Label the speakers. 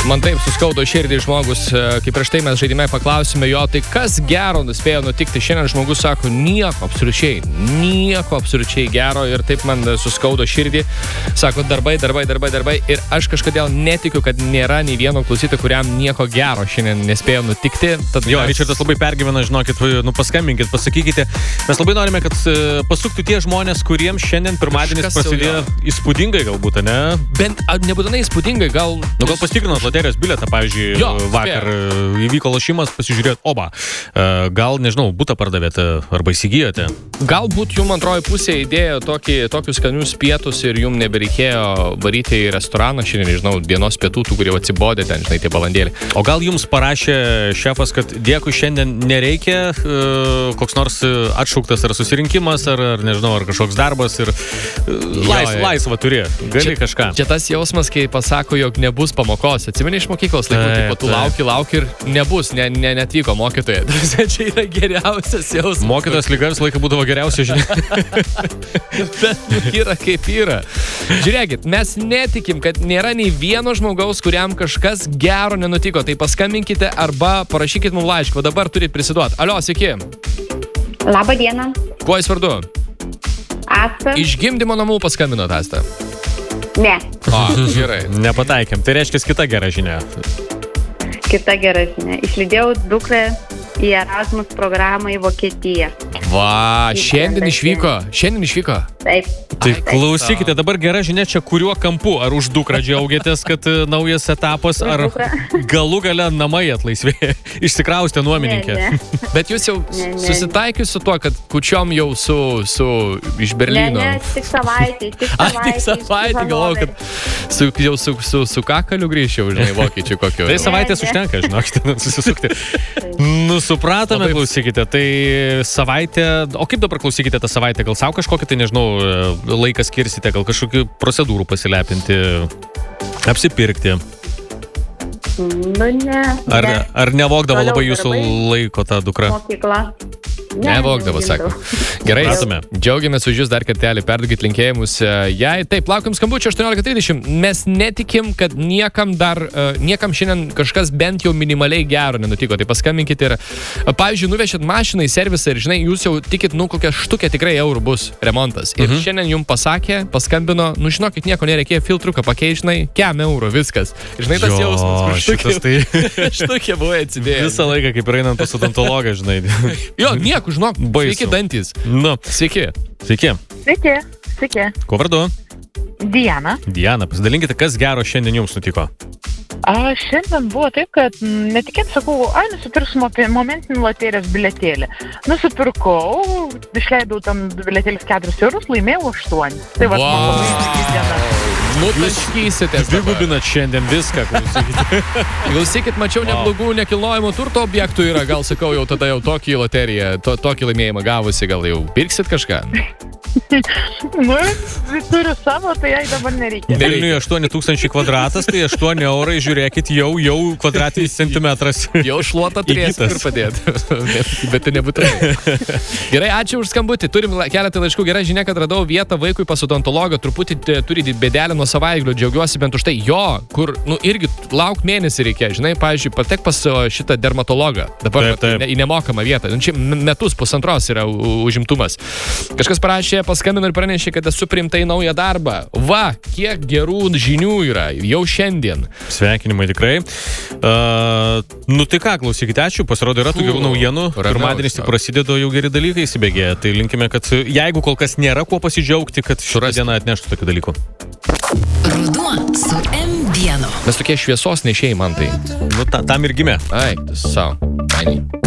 Speaker 1: Man taip suskaudo širdį žmogus, kai prieš tai mes žaidime paklausime jo, tai kas gero nuspėjo nutikti. Šiandien žmogus sako, nieko absoliučiai gero ir taip man suskaudo širdį. Sako, darbai ir aš kažkodėl netikiu, kad nėra nei vieno klausytojo, kuriam nieko gero šiandien nespėjo nutikti. Tad
Speaker 2: jo, Ričardas labai pergyvena, žinokit, paskambinkit, pasakykite. Mes labai norime, kad pasuktų tie žmonės, kuriems šiandien pirmadienis prasidėjo įspūdingai galbūt, ne?
Speaker 1: Bent nebūtinai įspūdingai, gal
Speaker 2: pasitikrinot loterijos bilietą, pavyzdžiui, vakar įvyko lošimas, pasižiūrėjot, gal, nežinau, butą pardavėte arba įsigijote.
Speaker 1: Galbūt jums antroji pusė įdėjo tokius skanius pietus ir jums nebereikėjo varyti į restoraną šiandien, nežinau, dienos pietų, tų, kurie atsibodė ten, žinai, tie balandėlį.
Speaker 2: O gal jums parašė šefas, kad dėkui šiandien nereikia, koks nors atšauktas ar susirinkimas, ar nežinau, ar kažkoks darbas ir laisvą turi, gali kažką.
Speaker 1: Čia tas jausmas, kai pasako, jog nebus pamokos. Atsimeni iš mokyklos laikų, tipo, tu lauki ir nebus, netvyko mokytoja. Čia yra geriausias jausmas.
Speaker 2: Mokytojas lyga visą laiką būdavo geriausia, žinia.
Speaker 1: Bet yra kaip yra. Žiūrėkit, mes netikim, kad nėra nei vieno žmogaus, kuriam kažkas gero nenutiko. Tai paskambinkite arba parašykit mums laišką. O dabar turit prisiduoti. Alio, sveiki.
Speaker 3: Labą dieną.
Speaker 1: Kuo jūs vardu?
Speaker 3: Asta.
Speaker 1: Iš gimdymo namų paskambinot, Asta?
Speaker 3: Ne.
Speaker 1: Gerai.
Speaker 2: Nepataikėm. Tai reiškia kita gera žinia.
Speaker 3: Kita gera žinia. Išlydėjau dukrą į Erasmus programą į Vokietiją.
Speaker 1: Va, šiandien išvyko.
Speaker 3: Taip.
Speaker 2: Tai klausykite, dabar gera žinia čia kuriuo kampu. Ar už dukrą džiaugiatės, kad naujas etapas, ar galų gale namai atlaisvėja, išsikraustė nuomininkė.
Speaker 3: Ne.
Speaker 1: Bet jūs jau susitaikius su tuo, kad kučiom jau su iš Berlyno.
Speaker 3: Ne, tik savaitė.
Speaker 1: Tik savaitė, galvoju, kad jau su kakaliu grįžčiau, žinai, vokiečių kokiu.
Speaker 2: Tai savaitės užtenka, žinokite, susisukti. Supratome, klausykite, tai savaitę, o kaip dabar klausykite tą savaitę, gal savo kažkokį, tai nežinau, laiką skirsite, gal kažkokių procedūrų pasilepinti, apsipirkti?
Speaker 3: Ne.
Speaker 2: Ar nevogdavo labai jūsų laiko tą dukrą?
Speaker 3: Mokykla.
Speaker 1: Nevogdavo, sako. Gerai, džiaugiamės už jūs dar kartelį, perduokit linkėjimus jai. Taip, laukiam skambučio 18:30. Mes netikim, kad niekam šiandien kažkas bent jau minimaliai gero nenutiko. Tai paskambinkit ir, pavyzdžiui, nuvešit mašiną į servisą ir, žinai, jūs jau tikit, kokią štukę tikrai eurų bus remontas. Ir šiandien jums paskambino, žinokit, nieko nereikėjo, filtruką pakeičinai, kem eurų, viskas. Žinai, tas jausmas, štukė buvo atsidėjęs.
Speaker 2: Visą laiką, kaip einant pas odontologą, žinai.
Speaker 1: Jo, nieko, žinok, sveiki dantis. Sveiki.
Speaker 3: Sveiki.
Speaker 2: Kuo vardu?
Speaker 4: Diana.
Speaker 2: Diana, pasidalinkite, kas gero šiandien jums nutiko.
Speaker 4: Šiandien buvo taip, kad netikėt sakau, nusipirksiu momentinį loterijos bilietėlį. Nusipirkau, išleidau tam bilietėlis 4 eurus, laimėjau 8. Tai va,
Speaker 1: Nutaškysitės.
Speaker 2: Dvigubinat šiandien viską, klausykite.
Speaker 1: Klausykit, mačiau neblogų nekilnojimo turto objektų yra, gal sakau, jau tada jau tokį loteriją, tokį laimėjimą gavusi, gal jau pirksit kažką?
Speaker 4: Turiu savo, tai jai dabar nereikia.
Speaker 2: Vilniuje 8000 kvadratas, tai 8 eurai, žiūrėkit, jau kvadratinis centimetras.
Speaker 1: Jau šluotą turėsi kur padėti. Bet tai nebūtinai. Gerai, ačiū už skambutį. Turim keletą laiškų. Gera žinia, kad radau vietą vaikui pas odontologą. Truputį turi bėdelę nuo savaitgalio. Džiaugiuosi bent už tai. Jo, kur, irgi lauk mėnesį reikia. Žinai, pavyzdžiui, patek pas šitą dermatologą. Dabar į nemokamą vietą. Čia metus pusantros yra užimtumas. Kažkas parašė, paskambino ir pranešė, kad esu priimta į naują darbą. Va, kiek gerų žinių yra jau šiandien.
Speaker 2: Sveikinimai tikrai. Tai ką, klausykite, ačiū. Pasirodo, yra tų gerų naujienų. Pirmadienis tik prasideda, jau geri dalykai įsibėgėja. Tai linkime, kad jeigu kol kas nėra kuo pasidžiaugti, kad šitą dieną atneštų tokių dalykų.
Speaker 5: Ruduo su M1.
Speaker 1: Mes tokie šviesos nešėjai, man tai.
Speaker 2: Tam ir gimė.
Speaker 1: Ai, savo.